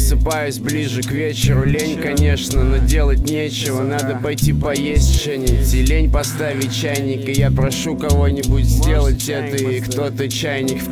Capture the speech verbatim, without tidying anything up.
Просыпаюсь ближе к вечеру. Лень, конечно, но делать нечего. Надо пойти поесть что-нибудь и лень поставить чайник. И я прошу кого-нибудь сделать это, и кто-то чайник